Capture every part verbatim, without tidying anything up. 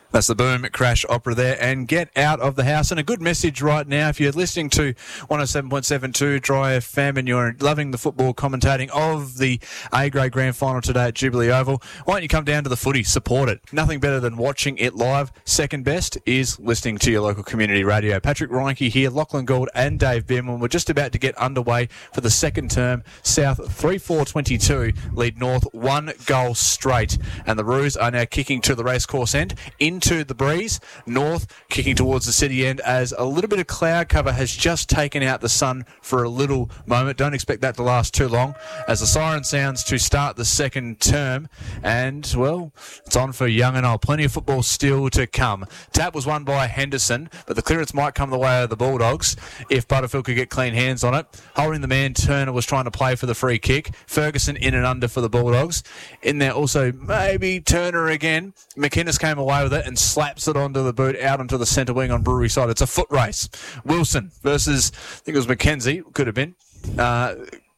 That's the Boom Crash Opera there, and get out of the house. And a good message right now, if you're listening to one oh seven point seven two Dry F M and you're loving the football commentating of the A-grade grand final today at Jubilee Oval, why don't you come down to the footy, support it. Nothing better than watching it live. Second best is listening to your local community radio. Patrick Reinke here, Lachlan Gould and Dave Bim, and we're just about to get underway for the second term. South three four twenty-two lead North one goal straight, and the Roos are now kicking to the racecourse end, into the breeze. North kicking towards the city end as a little bit of cloud cover has just taken out the sun for a little moment. Don't expect that to last too long as the siren sounds to start the second term. And, well, it's on for young and old. Plenty of football still to come. Tap was won by Henderson, but the clearance might come the way of the Bulldogs if Butterfield could get clean hands on it. Holding the man, Turner was trying to play for the free kick. Ferguson in and under for the Bulldogs. In there also maybe Turner again. McInnes came away with it and slaps it onto the boot out onto the centre wing on Brewery side. It's a foot race. Wilson versus, I think it was McKenzie, could have been. Uh,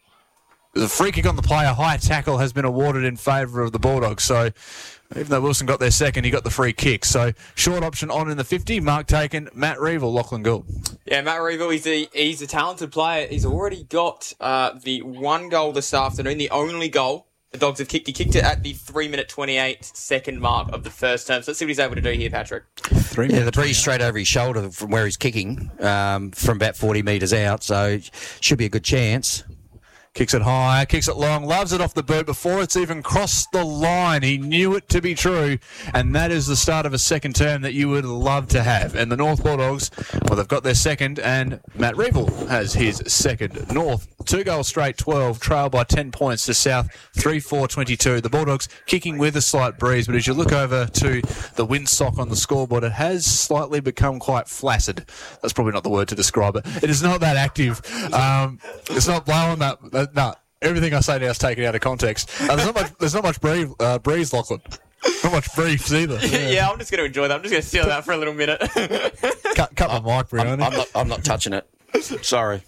the free kick on the play, a high tackle has been awarded in favour of the Bulldogs. So even though Wilson got there second, he got the free kick. So short option on in the fifty. Mark taken. Matt Reevil, Lachlan Gould. Yeah, Matt Reevil, he's a, he's a talented player. He's already got uh, the one goal this afternoon, the only goal the Dogs have kicked. He kicked it at the three minute twenty-eight second mark of the first term. So let's see what he's able to do here, Patrick. Three yeah, the breeze straight over his shoulder from where he's kicking, um, from about forty metres out. So should be a good chance. Kicks it high, kicks it long, loves it off the boot before it's even crossed the line. He knew it to be true, and that is the start of a second term that you would love to have. And the North Bulldogs, well, they've got their second, and Matt Reevil has his second. North, two goals straight, twelve, trail by ten points to South, three four twenty-two. The Bulldogs kicking with a slight breeze, but as you look over to the windsock on the scoreboard, it has slightly become quite flaccid. That's probably not the word to describe it. It is not that active. Um, it's not blowing that... Uh, no, everything I say now is taken out of context. Uh, there's not much. There's not much breeze, uh, breeze, Lachlan. Not much briefs either. Yeah. yeah, I'm just going to enjoy that. I'm just going to steal that for a little minute. cut, cut my mic, Brianna. I'm, I'm not. I'm not touching it. Sorry.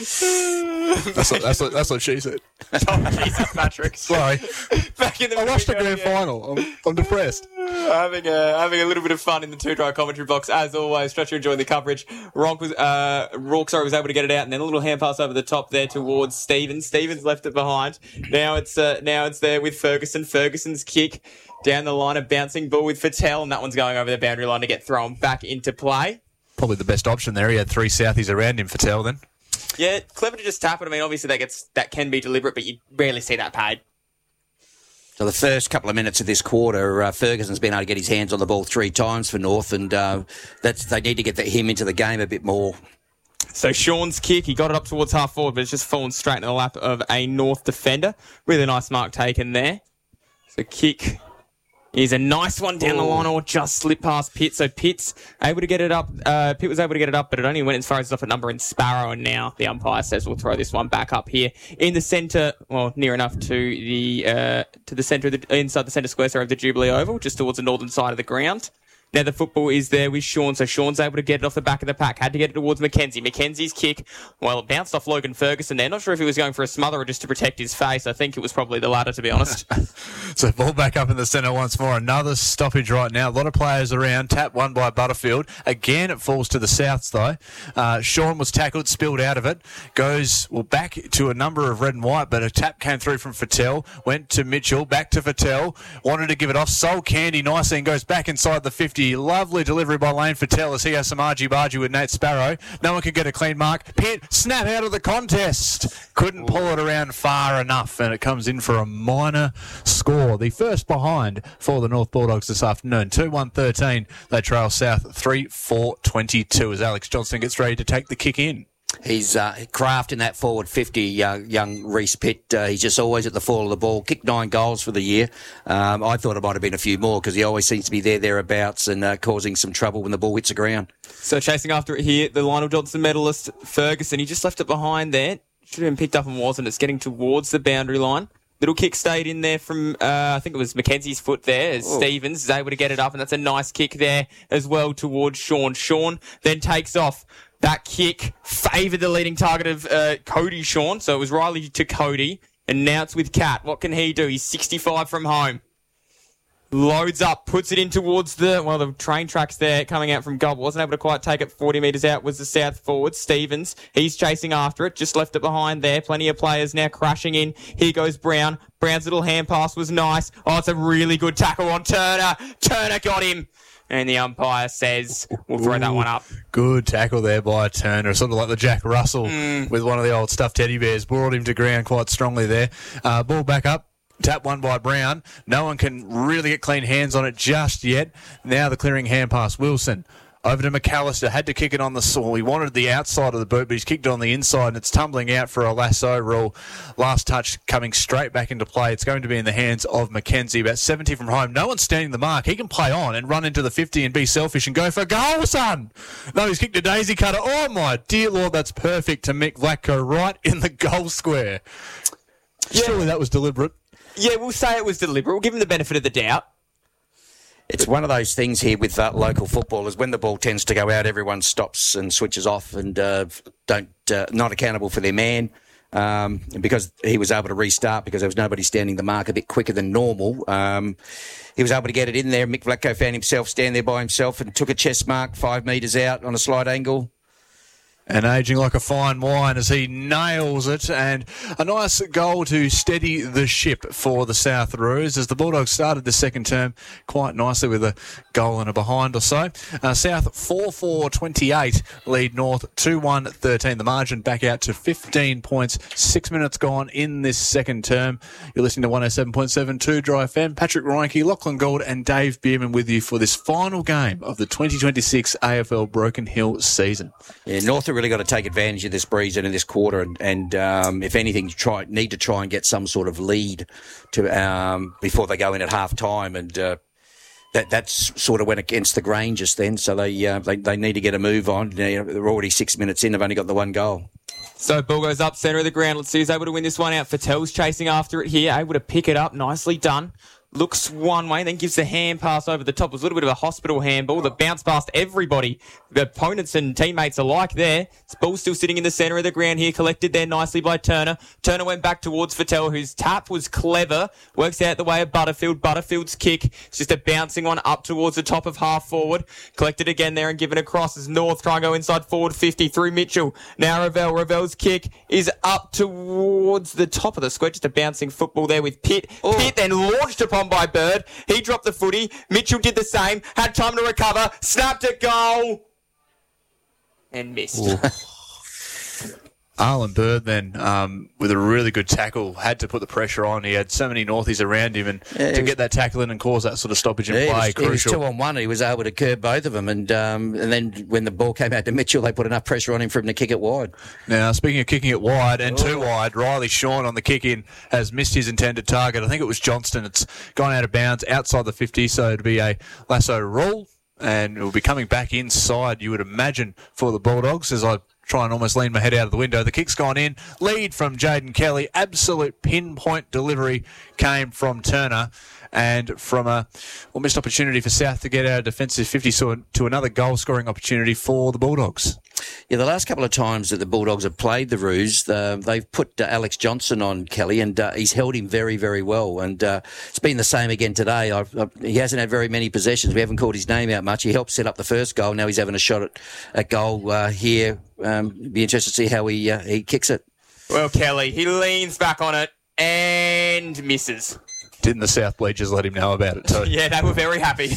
that's, what, that's, what, that's what she said. Oh, Jesus, Patrick. Sorry. Back in the I watched the grand final. I'm, I'm depressed. having a having a little bit of fun in the two dry commentary box as always. Stretcher enjoying the coverage. Ronk was uh Rourke sorry was able to get it out, and then a little hand pass over the top there towards Stevens. Stevens left it behind. Now it's uh, now it's there with Ferguson. Ferguson's kick down the line, a bouncing ball with Fattel, and that one's going over the boundary line to get thrown back into play. Probably the best option there. He had three Southies around him. Fattel then. Yeah, clever to just tap it. I mean, obviously that gets that can be deliberate, but you rarely see that paid. So the first couple of minutes of this quarter, uh, Ferguson's been able to get his hands on the ball three times for North, and uh, that's they need to get the, him into the game a bit more. So Sean's kick, he got it up towards half forward, but it's just fallen straight in the lap of a North defender. Really nice mark taken there. So kick is a nice one down Ooh. the line, or just slipped past Pitt. So Pitt's able to get it up. Uh, Pitt was able to get it up, but it only went as far as off a number in Sparrow, and now the umpire says we'll throw this one back up here in the centre, well, near enough to the uh, to the centre, of the, inside the centre square sorry, of the Jubilee Oval, just towards the northern side of the ground. Now the football is there with Sean, so Sean's able to get it off the back of the pack. Had to get it towards McKenzie. McKenzie's kick, well, it bounced off Logan Ferguson there. Not sure if he was going for a smother or just to protect his face. I think it was probably the latter, to be honest. So ball back up in the centre once more. Another stoppage right now. A lot of players around. Tap won by Butterfield. Again, it falls to the Souths, though. Uh, Sean was tackled, spilled out of it. Goes, well, back to a number of red and white, but a tap came through from Fattel. Went to Mitchell, back to Fattel. Wanted to give it off. Sold Candy nicely and goes back inside the fifty. Lovely delivery by Lane Fattel as he has some argy-bargy with Nate Sparrow. No one could get a clean mark. Pitt, snap out of the contest. Couldn't pull it around far enough, and it comes in for a minor score. The first behind for the North Bulldogs this afternoon. two one thirteen. They trail South three four twenty-two as Alex Johnston gets ready to take the kick in. He's uh, craft in that forward fifty, uh, young Reece Pitt. Uh, he's just always at the fall of the ball. Kicked nine goals for the year. Um, I thought it might have been a few more because he always seems to be there, thereabouts, and uh, causing some trouble when the ball hits the ground. So chasing after it here, the Lionel Johnson medalist, Ferguson. He just left it behind there. Should have been picked up and wasn't. It's getting towards the boundary line. Little kick stayed in there from, uh, I think it was Mackenzie's foot there, as Ooh. Stevens is able to get it up, and that's a nice kick there as well towards Sean. Sean then takes off. That kick favoured the leading target of uh, Cody Sean, so it was Riley to Cody, and now it's with Cat. What can he do? He's sixty-five from home. Loads up, puts it in towards the, well, the train tracks there coming out from goal. Wasn't able to quite take it forty metres out, was the South forward, Stevens. He's chasing after it, just left it behind there. Plenty of players now crashing in. Here goes Brown. Brown's little hand pass was nice. Oh, it's a really good tackle on Turner. Turner got him. And the umpire says, we'll throw Ooh, that one up. Good tackle there by Turner. Sort of like the Jack Russell mm. with one of the old stuffed teddy bears. Brought him to ground quite strongly there. Uh, ball back up. Tap one by Brown. No one can really get clean hands on it just yet. Now the clearing hand pass. Wilson. Over to McAllister. Had to kick it on the saw. He wanted the outside of the boot, but he's kicked it on the inside, and it's tumbling out for a lasso rule. Last touch coming straight back into play. It's going to be in the hands of McKenzie. About seventy from home. No one's standing the mark. He can play on and run into the fifty and be selfish and go for goal, son. No, he's kicked a daisy cutter. Oh, my dear Lord, that's perfect to Mick Vlatko right in the goal square. Yeah. Surely that was deliberate. Yeah, we'll say it was deliberate. We'll give him the benefit of the doubt. It's one of those things here with uh, local footballers. When the ball tends to go out, everyone stops and switches off and uh, don't uh, not accountable for their man. Um, and because he was able to restart because there was nobody standing the mark a bit quicker than normal, um, he was able to get it in there. Mick Vlatko found himself standing there by himself and took a chest mark five metres out on a slight angle. And ageing like a fine wine as he nails it. And a nice goal to steady the ship for the South Roos as the Bulldogs started the second term quite nicely with a goal and a behind or so. Uh, South four four twenty-eight lead North two one thirteen. The margin back out to fifteen points. Six minutes gone in this second term. You're listening to one oh seven point seven two Dry F M. Patrick Reinke, Lachlan Gould and Dave Bierman with you for this final game of the twenty twenty-six A F L Broken Hill season. Yeah, North are really got to take advantage of this breeze and in this quarter, and, and um, if anything, try need to try and get some sort of lead to um, before they go in at half time, and uh, that that's sort of went against the grain just then. So they uh, they, they need to get a move on. You know, they're already six minutes in. They've only got the one goal. So ball goes up centre of the ground. Let's see who's able to win this one out. Fattel's chasing after it here, able to pick it up. Nicely done. Looks one way, then gives the hand pass over the top. It was a little bit of a hospital handball that bounced past everybody, the opponents and teammates alike there. This ball's still sitting in the centre of the ground here, collected there nicely by Turner. Turner went back towards Fattel, whose tap was clever. Works out the way of Butterfield. Butterfield's kick, it's just a bouncing one up towards the top of half forward. Collected again there and given across as North try and go inside forward fifty through Mitchell. Now Ravel. Ravel's kick is up towards the top of the square. Just a bouncing football there with Pitt. Oh. Pitt then launched upon by Bird. He dropped the footy. Mitchell did the same. Had time to recover. Snapped a goal. And missed. Arlen Bird then, um, with a really good tackle, had to put the pressure on. He had so many Northies around him, and yeah, to was, get that tackle in and cause that sort of stoppage in yeah, play, he was, crucial. He was two on one. He was able to curb both of them, and um, and then when the ball came out to Mitchell, they put enough pressure on him for him to kick it wide. Now, speaking of kicking it wide and oh. too wide, Riley Shawn on the kick-in has missed his intended target. I think it was Johnston. It's gone out of bounds outside the fifty, so it'll be a lasso rule, and it will be coming back inside, you would imagine, for the Bulldogs, as I try and almost lean my head out of the window. The kick's gone in. Lead from Jaden Kelly. Absolute pinpoint delivery came from Turner. And from a well, missed opportunity for South to get out of defensive fifty to another goal-scoring opportunity for the Bulldogs. Yeah, the last couple of times that the Bulldogs have played the Roos, uh, they've put uh, Alex Johnson on Kelly, and uh, he's held him very, very well. And uh, it's been the same again today. I've, I've, he hasn't had very many possessions. We haven't called his name out much. He helped set up the first goal. Now he's having a shot at, at goal uh, here. Um, be interested to see how he uh, he kicks it. Well, Kelly, he leans back on it and misses. Didn't the South Bleachers let him know about it too? Yeah, they were very happy.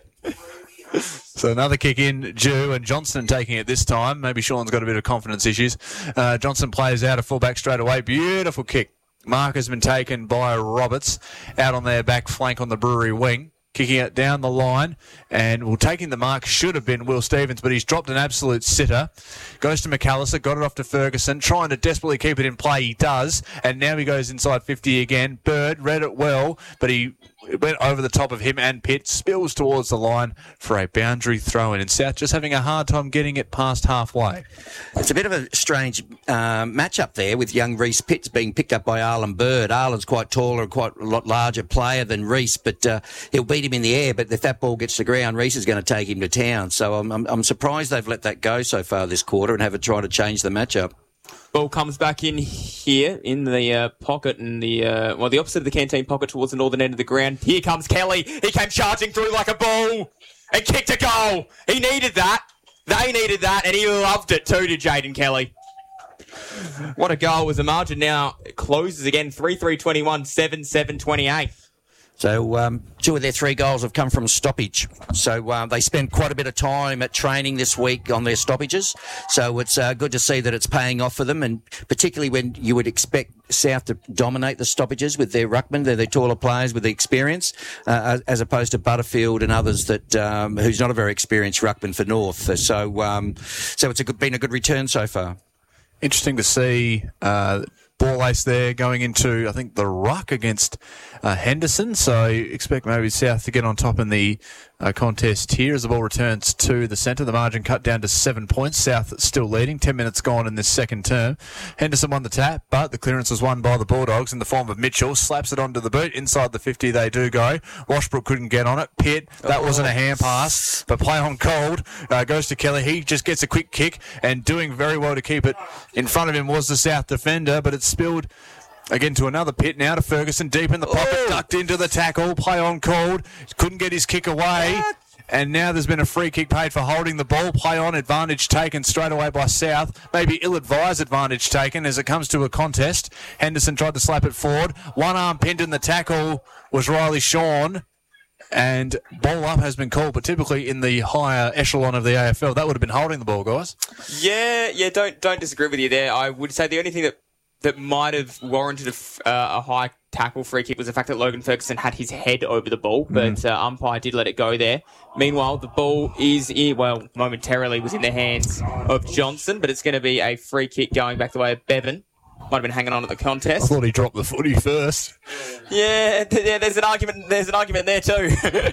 So another kick in due, and Johnston taking it this time. Maybe Sean's got a bit of confidence issues. Uh, Johnston plays out a fullback straight away. Beautiful kick. Mark has been taken by Roberts out on their back flank on the Brewery wing. Kicking it down the line, and well, taking the mark should have been Will Stevens, but he's dropped an absolute sitter. Goes to McAllister, got it off to Ferguson, trying to desperately keep it in play. He does, and now he goes inside fifty again. Bird read it well, but he went over the top of him and Pitt, spills towards the line for a boundary throw-in. And South just having a hard time getting it past halfway. It's a bit of a strange um, matchup there with young Reese Pitts being picked up by Arlen Bird. Arlen's quite taller and quite a lot larger player than Reese, but uh, he'll beat him in the air. But if that ball gets to ground, Reese is going to take him to town. So I'm, I'm, I'm surprised they've let that go so far this quarter and haven't tried to change the matchup. Ball comes back in here in the uh, pocket and the, uh, well, the opposite of the canteen pocket towards the northern end of the ground. Here comes Kelly. He came charging through like a bull and kicked a goal. He needed that. They needed that, and he loved it too, did Jaden Kelly. What a goal. Was the margin now closes again, three three twenty-one, seven seven twenty-eight. So um, two of their three goals have come from stoppage. So uh, they spent quite a bit of time at training this week on their stoppages. So it's uh, good to see that it's paying off for them, and particularly when you would expect South to dominate the stoppages with their ruckmen. They're the taller players with the experience, uh, as opposed to Butterfield and others that um, who's not a very experienced ruckman for North. So um, so it's a good, been a good return so far. Interesting to see uh, ball ace there going into, I think, the ruck against uh, Henderson. So you expect maybe South to get on top in the uh, contest here as the ball returns to the centre. The margin cut down to seven points. South still leading. Ten minutes gone in this second term. Henderson won the tap, but the clearance was won by the Bulldogs in the form of Mitchell. Slaps it onto the boot. Inside the fifty they do go. Washbrook couldn't get on it. Pitt, that oh. wasn't a hand pass, but play on cold. Uh, goes to Kelly. He just gets a quick kick and doing very well to keep it in front of him was the South defender, but it's spilled again to another Pitt now to Ferguson, deep in the pocket, oh. ducked into the tackle, play on called, couldn't get his kick away, what? And now there's been a free kick paid for holding the ball, play on, advantage taken straight away by South, maybe ill-advised advantage taken as it comes to a contest. Henderson tried to slap it forward, one arm pinned in the tackle was Riley Shawn, and ball up has been called, but typically in the higher echelon of the A F L, that would have been holding the ball, guys. Yeah, yeah, don't don't disagree with you there. I would say the only thing that that might have warranted a, uh, a high tackle free kick was the fact that Logan Ferguson had his head over the ball, but mm. uh, umpire did let it go there. Meanwhile, the ball is, in, well, momentarily was in the hands of Johnson, but it's going to be a free kick going back the way of Bevan. Might have been hanging on at the contest. I thought he dropped the footy first. Yeah, th- yeah. There's an argument. There's an argument there too.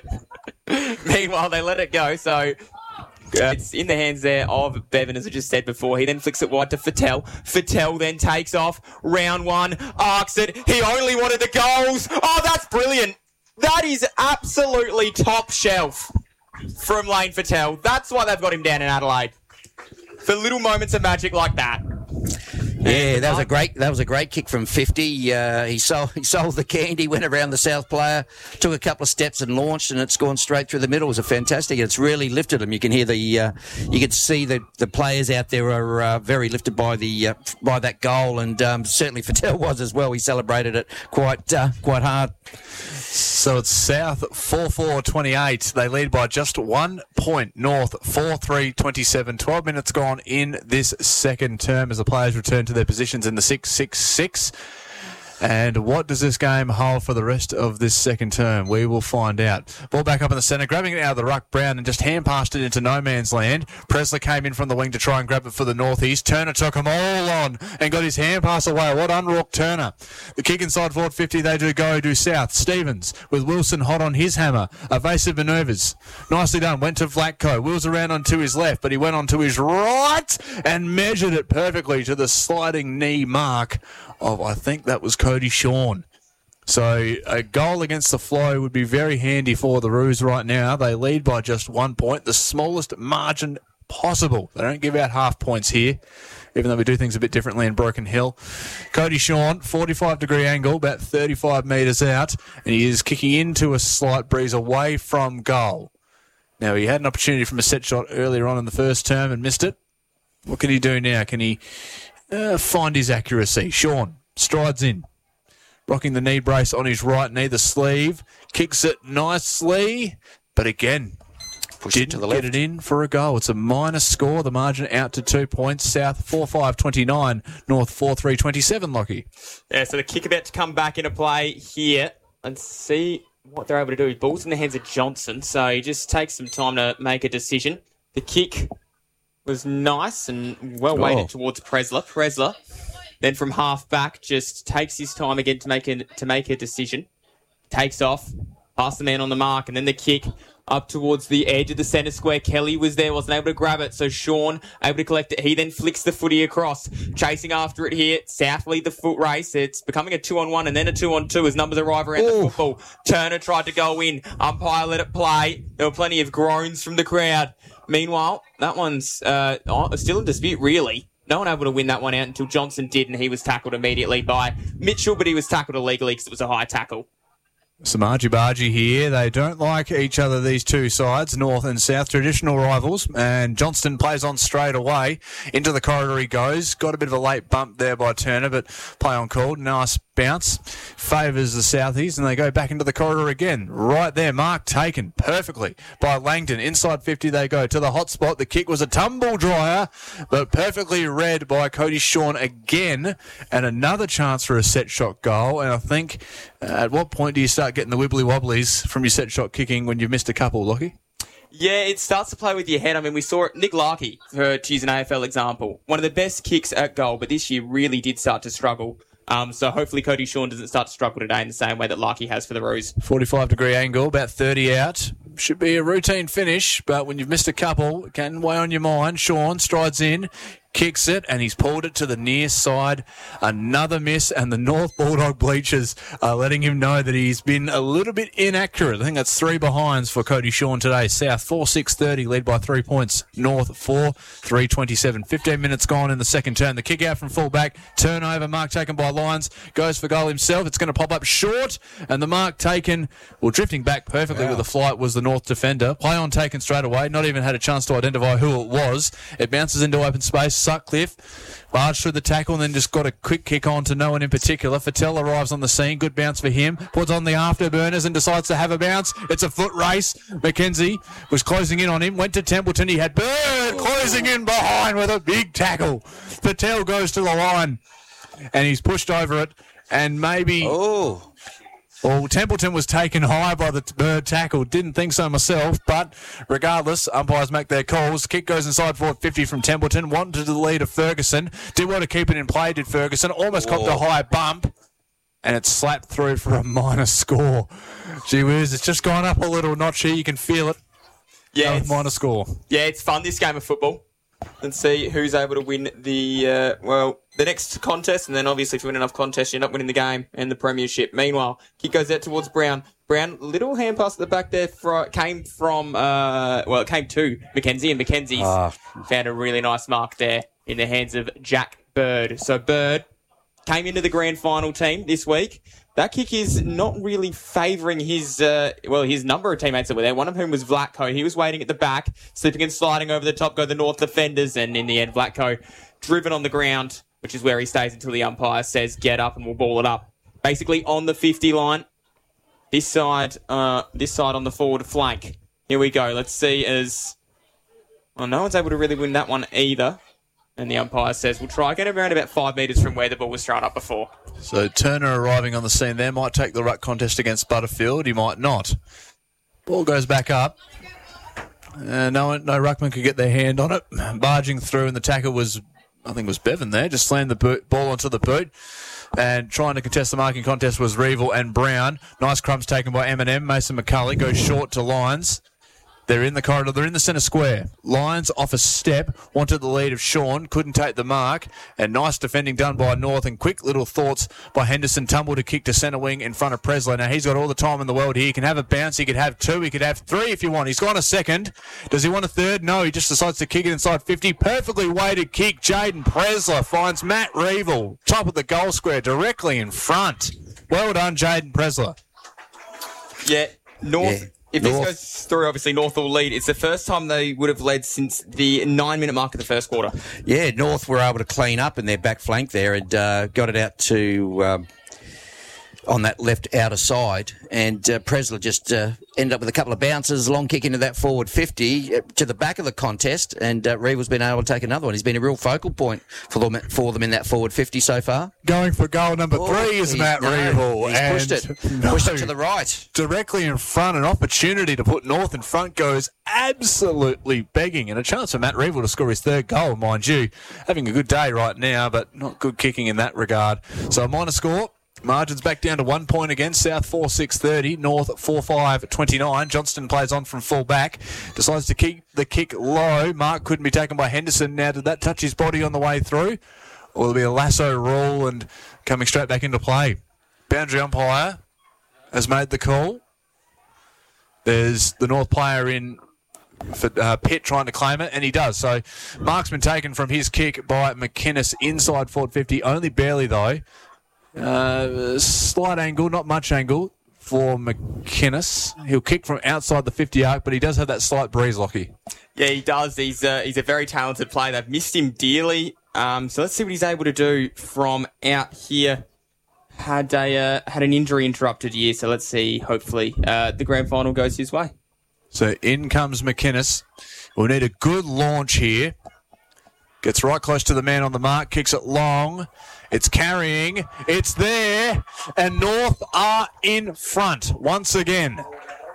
Meanwhile, they let it go. So uh, it's in the hands there of Bevan, as I just said before. He then flicks it wide to Fattel. Fattel then takes off. Round one, arcs it. He only wanted the goals. Oh, that's brilliant. That is absolutely top shelf from Lane Fattel. That's why they've got him down in Adelaide. For little moments of magic like that. Yeah, that was a great that was a great kick from fifty. Uh, he sold he sold the candy, went around the South player, took a couple of steps and launched, and it's gone straight through the middle. It was a fantastic. It's really lifted him. You can hear the uh, you can see the the players out there are uh, very lifted by the uh, by that goal, and um, certainly Fattel was as well. He celebrated it quite uh, quite hard. So it's South four four twenty-eight. They lead by just one point. North four three twenty-seven. twelve minutes gone in this second term as the players return to their positions in the six six six. And what does this game hold for the rest of this second term? We will find out. Ball back up in the centre, grabbing it out of the ruck, Brown, and just hand passed it into no man's land. Presler came in from the wing to try and grab it for the northeast. Turner took them all on and got his hand pass away. What unrocked Turner. The kick inside forward fifty, they do go, do South. Stevens with Wilson hot on his hammer. Evasive manoeuvres. Nicely done. Went to Vlatko. Wheels around onto his left, but he went onto his right and measured it perfectly to the sliding knee mark of, I think that was Cody Shawn. So a goal against the flow would be very handy for the Roos right now. They lead by just one point, the smallest margin possible. They don't give out half points here, even though we do things a bit differently in Broken Hill. Cody Shawn, forty-five degree angle, about thirty-five metres out, and he is kicking into a slight breeze away from goal. Now, he had an opportunity from a set shot earlier on in the first term and missed it. What can he do now? Can he uh, find his accuracy? Shawn strides in, rocking the knee brace on his right knee, the sleeve, kicks it nicely, but again, Push didn't it to the get left. it in for a goal. It's a minus score, the margin out to two points. South four five twenty-nine, North four three twenty-seven, Lockie. Yeah, so the kick about to come back into play here and see what they're able to do. Ball's in the hands of Johnson, so he just takes some time to make a decision. The kick was nice and well weighted oh. towards Presler. Presler then from half back just takes his time again to make a, to make a decision. Takes off, past the man on the mark, and then the kick up towards the edge of the centre square. Kelly was there, wasn't able to grab it, so Shawn able to collect it. He then flicks the footy across, chasing after it here. South lead the foot race. It's becoming a two-on-one and then a two-on-two as numbers arrive around Ooh. the football. Turner tried to go in. Umpire let it play. There were plenty of groans from the crowd. Meanwhile, that one's uh, still in dispute, really. No one able to win that one out until Johnson did, and he was tackled immediately by Mitchell, but he was tackled illegally because it was a high tackle. Some argy-bargy here. They don't like each other, these two sides, North and South, traditional rivals. And Johnston plays on straight away. Into the corridor he goes. Got a bit of a late bump there by Turner, but play on called. Nice bounce. Favours the Southies, and they go back into the corridor again. Right there, mark taken perfectly by Langton. Inside fifty they go to the hot spot. The kick was a tumble dryer, but perfectly read by Cody Shawn again. And another chance for a set shot goal. And I think, uh, at what point do you start getting the wibbly wobblies from your set shot kicking when you've missed a couple, Lockie? Yeah, it starts to play with your head. I mean, we saw it. Nick Larkey, for, to use an A F L example, one of the best kicks at goal, but this year really did start to struggle. Um, so hopefully Cody Shawn doesn't start to struggle today in the same way that Larkey has for the Roos. forty-five degree angle, about thirty out. Should be a routine finish, but when you've missed a couple, it can weigh on your mind. Shawn strides in, kicks it, and he's pulled it to the near side. Another miss, and the North Bulldog bleachers are letting him know that he's been a little bit inaccurate. I think that's three behinds for Cody Shawn today. South four six thirty, led by three points. North four three twenty-seven. fifteen minutes gone in the second turn. The kick out from full back. Turnover, mark taken by Lyons. Goes for goal himself. It's going to pop up short, and the mark taken, well, drifting back perfectly wow. with the flight was the North defender. Play on taken straight away. Not even had a chance to identify who it was. It bounces into open space. Sutcliffe barged through the tackle and then just got a quick kick on to no one in particular. Fattel arrives on the scene. Good bounce for him. Puts on the afterburners and decides to have a bounce. It's a foot race. McKenzie was closing in on him. Went to Templeton. He had Bird closing in behind with a big tackle. Fattel goes to the line and he's pushed over it. And maybe... Oh... Well, Templeton was taken high by the Bird tackle. Didn't think so myself, but regardless, umpires make their calls. Kick goes inside for fifty from Templeton. Wanted to lead of Ferguson. Did want to keep it in play, did Ferguson. Almost copped a high bump, and it slapped through for a minor score. Gee whiz, it's just gone up a little notch here. You can feel it. Yeah, it's, minor score. Yeah, it's fun, this game of football. And see who's able to win the, uh, well, the next contest. And then obviously if you win enough contests, you end up winning the game and the premiership. Meanwhile, kick goes out towards Brown. Brown, little hand pass at the back there, for, came from, uh, well, it came to McKenzie. And McKenzie's uh. found a really nice mark there in the hands of Jack Bird. So Bird came into the grand final team this week. That kick is not really favouring his, uh, well, his number of teammates that were there, one of whom was Vlatko. He was waiting at the back, slipping and sliding over the top, go the North defenders, and in the end, Vlatko driven on the ground, which is where he stays until the umpire says, get up, and we'll ball it up. Basically on the fifty line, this side, uh, this side on the forward flank. Here we go. Let's see as, well, no one's able to really win that one either. And the umpire says, we'll try get around about five metres from where the ball was thrown up before. So Turner arriving on the scene there might take the ruck contest against Butterfield. He might not. Ball goes back up. Uh, no no ruckman could get their hand on it. Barging through, and the tackle was, I think it was Bevan there, just slammed the boot, ball onto the boot. And trying to contest the marking contest was Reevil and Brown. Nice crumbs taken by Eminem. Mason McCulley goes short to Lyons. They're in the corridor. They're in the centre square. Lyons off a step. Wanted the lead of Shawn. Couldn't take the mark. And nice defending done by North. And quick little thoughts by Henderson. Tumble to kick to centre wing in front of Presler. Now, he's got all the time in the world here. He can have a bounce. He could have two. He could have three if you want. He's gone a second. Does he want a third? No. He just decides to kick it inside fifty. Perfectly weighted kick. Jaden Presler finds Matt Reevil. Top of the goal square. Directly in front. Well done, Jaden Presler. Yeah. North... Yeah. If North. this goes through, obviously North will lead. It's the first time they would have led since the nine-minute mark of the first quarter. Yeah, North were able to clean up in their back flank there and uh, got it out to um, on that left outer side. And uh, Presler just uh, ended up with a couple of bounces, long kick into that forward fifty uh, to the back of the contest. And uh, Reevel's been able to take another one. He's been a real focal point for them, for them in that forward fifty so far. Going for goal number Oh, three is he's- Matt no, Reevil. He's and pushed it, no, pushed it to the right. directly in front. An opportunity to put North in front goes absolutely begging, and a chance for Matt Reevil to score his third goal, mind you. Having a good day right now, but not good kicking in that regard. So a minor score. Margins back down to one point again. South four six thirty, North four five twenty-nine. Johnston plays on from full back. Decides to keep the kick low. Mark couldn't be taken by Henderson. Now, did that touch his body on the way through? Or there'll be a lasso rule and coming straight back into play. Boundary umpire has made the call. There's the North player in for uh, Pitt trying to claim it, and he does. So marksman taken from his kick by McInnes inside forward fifty, only barely though. Uh, slight angle, not much angle for McInnes. He'll kick from outside the fifty arc, but he does have that slight breeze, Lockie. Yeah, he does. He's uh, he's a very talented player. They've missed him dearly. Um, so let's see what he's able to do from out here. Had a uh, had an injury interrupted year, so let's see. Hopefully, uh, the grand final goes his way. So in comes McInnes. We'll need a good launch here. Gets right close to the man on the mark, kicks it long. It's carrying. It's there. And North are in front once again.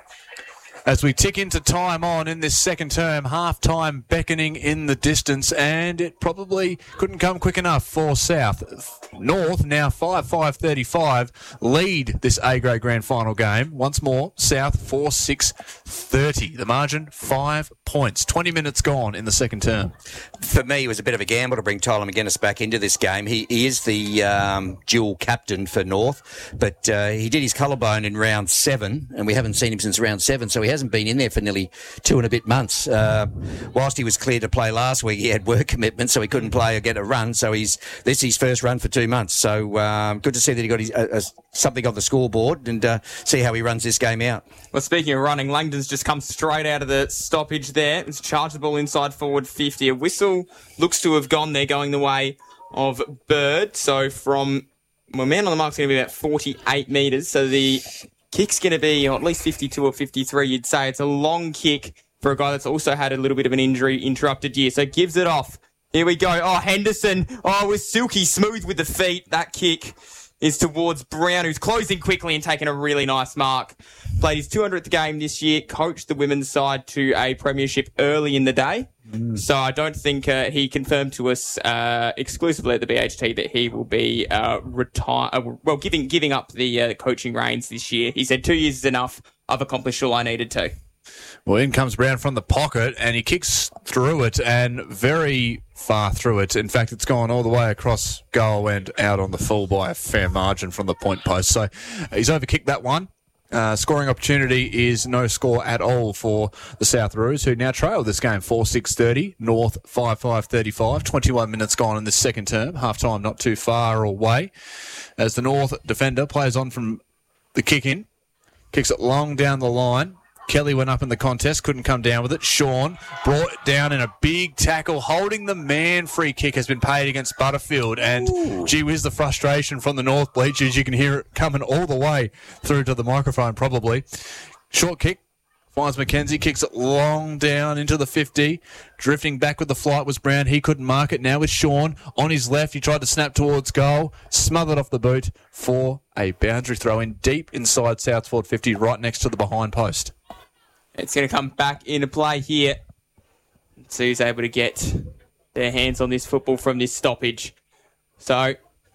As we tick into time on in this second term, half-time beckoning in the distance, and it probably couldn't come quick enough for South. North, now five five thirty-five, lead this A-grade grand final game. Once more, South four six thirty. The margin, five points. twenty minutes gone in the second term. For me, it was a bit of a gamble to bring Tyler McGuinness back into this game. He, he is the um, dual captain for North, but uh, he did his collarbone in round seven, and we haven't seen him since round seven, so he hasn't been in there for nearly two and a bit months. Uh, whilst he was cleared to play last week, he had work commitments, so he couldn't play or get a run, so he's this is his first run for two months. So um, good to see that he got his, uh, uh, something on the scoreboard and uh, see how he runs this game out. Well, speaking of running, Langdon's just come straight out of the stoppage there. It's charged the ball inside forward fifty. A whistle looks to have gone there, going the way of Bird. So from, well, man on the mark's going to be about forty-eight metres. So the kick's going to be at least fifty-two or fifty-three, you'd say. It's a long kick for a guy that's also had a little bit of an injury interrupted year. So gives it off. Here we go. Oh, Henderson. Oh, it was silky smooth with the feet. That kick is towards Brown, who's closing quickly and taking a really nice mark. Played his two hundredth game this year, coached the women's side to a premiership early in the day. Mm. So I don't think uh, he confirmed to us uh, exclusively at the B H T that he will be uh, retire. Uh, well, giving giving up the uh, coaching reins this year. He said two years is enough. I've accomplished all I needed to. Well, in comes Brown from the pocket, and he kicks through it, and very far through it. In fact, it's gone all the way across goal and out on the full by a fair margin from the point post. So he's overkicked that one. Uh, scoring opportunity is no score at all for the South Roos, who now trail this game four six thirty, North five five thirty-five. twenty-one minutes gone in this second term. Half time not too far away. As the North defender plays on from the kick in, kicks it long down the line. Kelly went up in the contest, couldn't come down with it. Sean brought it down in a big tackle, holding the man. Free kick has been paid against Butterfield. And Ooh. Gee whiz, the frustration from the North bleachers. You can hear it coming all the way through to the microphone probably. Short kick. Finds McKenzie, kicks it long down into the fifty. Drifting back with the flight was Brown. He couldn't mark it. Now with Sean on his left. He tried to snap towards goal. Smothered off the boot for a boundary throw in deep inside South forward fifty, right next to the behind post. It's going to come back into play here. Let's see who's able to get their hands on this football from this stoppage. So,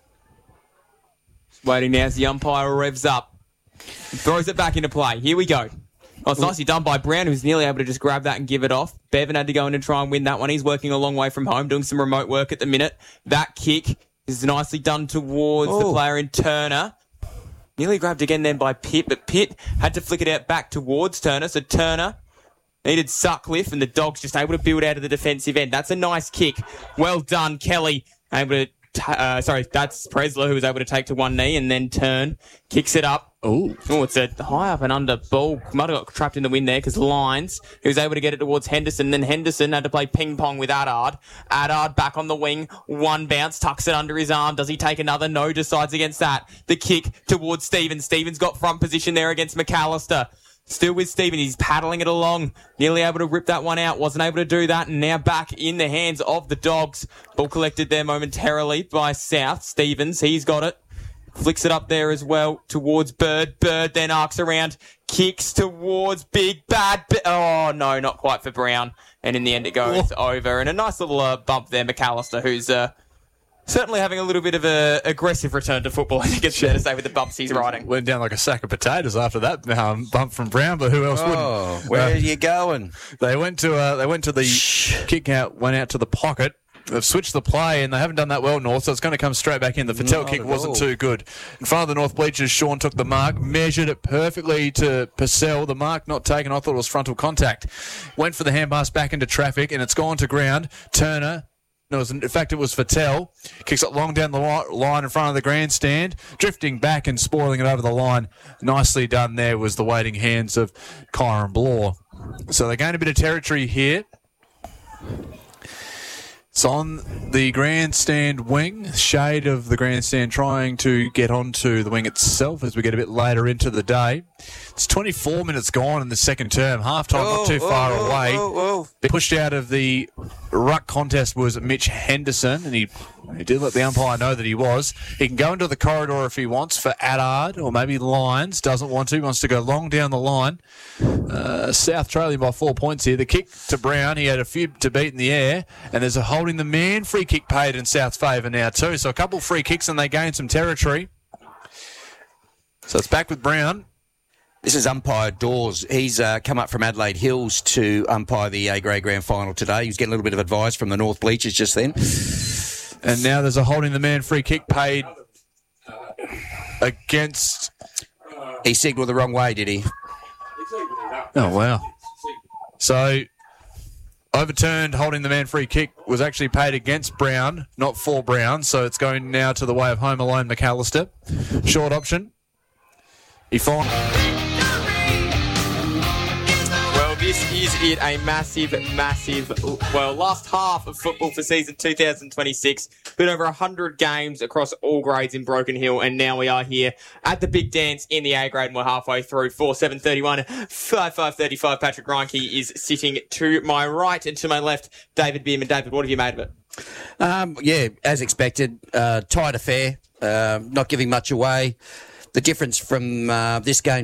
waiting now as the umpire revs up. Throws it back into play. Here we go. Oh, it's nicely done by Brown, who's nearly able to just grab that and give it off. Bevan had to go in and try and win that one. He's working a long way from home, doing some remote work at the minute. That kick is nicely done towards oh. the player in Turner. Nearly grabbed again then by Pitt, but Pitt had to flick it out back towards Turner. So Turner needed Sutcliffe, and the Dogs just able to build out of the defensive end. That's a nice kick. Well done, Kelly. Able to, t- uh, sorry, that's Presler who was able to take to one knee and then turn, kicks it up. Oh, oh, it's a high up and under ball. Might have got trapped in the wind there because Lyons, who was able to get it towards Henderson. Then Henderson had to play ping pong with Adard. Adard back on the wing. One bounce, tucks it under his arm. Does he take another? No, decides against that. The kick towards Stevens. Stevens got front position there against McAllister. Still with Stevens. He's paddling it along. Nearly able to rip that one out. Wasn't able to do that. And now back in the hands of the Dogs. Ball collected there momentarily by South. Stevens, he's got it. Flicks it up there as well towards Bird. Bird then arcs around, kicks towards Big Bad. B- oh, no, not quite for Brown. And in the end, it goes oh. over. And a nice little uh, bump there, McAllister, who's uh, certainly having a little bit of an aggressive return to football, I think it's fair to say, with the bumps he's riding. Went down like a sack of potatoes after that um, bump from Brown, but who else oh, wouldn't? Where uh, are you going? They went to uh, they went to the Shh. kick out, went out to the pocket. they've switched the play and they haven't done that well, North, so it's going to come straight back in. The Fattel Not kick at wasn't all. too good. In front of the North bleachers, Sean took the mark, measured it perfectly to Purcell. The mark not taken. I thought it was frontal contact. Went for the hand pass back into traffic and it's gone to ground. Turner. No, it was, in fact, it was Fattel. Kicks it long down the li- line in front of the grandstand, drifting back and spoiling it over the line. Nicely done there was the waiting hands of Kyron Blore. So they gained a bit of territory here. It's on the grandstand wing, shade of the grandstand trying to get onto the wing itself as we get a bit later into the day. It's twenty-four minutes gone in the second term. Half-time not too far oh, away. oh, oh. Pushed out of the ruck contest was Mitch Henderson, and he, he did let the umpire know that he was. He can go into the corridor if he wants for Addard or maybe Lyons. Doesn't want to. He wants to go long down the line. Uh, South trailing by four points here. The kick to Brown. He had a few to beat in the air, and there's a holding the man free kick paid in South's favour now too. So a couple free kicks and they gain some territory. So it's back with Brown. This is umpire Dawes. He's uh, come up from Adelaide Hills to umpire the A-grade grand final today. He was getting a little bit of advice from the North bleachers just then. And now there's a holding the man free kick paid against... He signalled the wrong way, did he? Oh, wow. So, overturned holding the man free kick was actually paid against Brown, not for Brown. So it's going now to the way of Home Alone McAllister. Short option. He finds... Well, this is it, a massive, massive, well, last half of football for season two thousand twenty-six. Been over one hundred games across all grades in Broken Hill, and now we are here at the big dance in the A grade, and we're halfway through. four seven thirty-one, five five thirty-five. Patrick Reinke is sitting to my right, and to my left, David Bierman. David, what have you made of it? Um, yeah, as expected, uh, tight affair, uh, not giving much away. The difference from uh, this game